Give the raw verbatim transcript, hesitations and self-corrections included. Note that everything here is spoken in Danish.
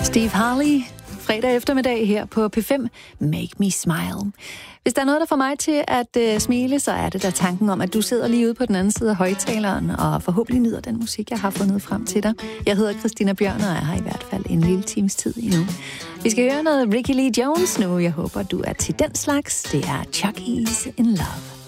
Steve Harley, fredag eftermiddag her på P fem. Make me smile. Hvis der er noget, der får mig til at uh, smile, så er det da tanken om, at du sidder lige ude på den anden side af højtaleren og forhåbentlig nyder den musik, jeg har fundet frem til dig. Jeg hedder Christina Bjørn, og jeg har i hvert fald en lille times tid endnu. Vi skal høre noget Ricky Lee Jones nu. Jeg håber, du er til den slags. Det er Chucky's in Love.